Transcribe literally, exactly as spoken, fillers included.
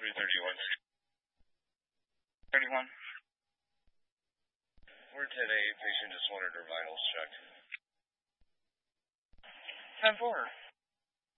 three thirty-one. thirty-one. We're ten A, patient just wanted her vitals checked. ten four.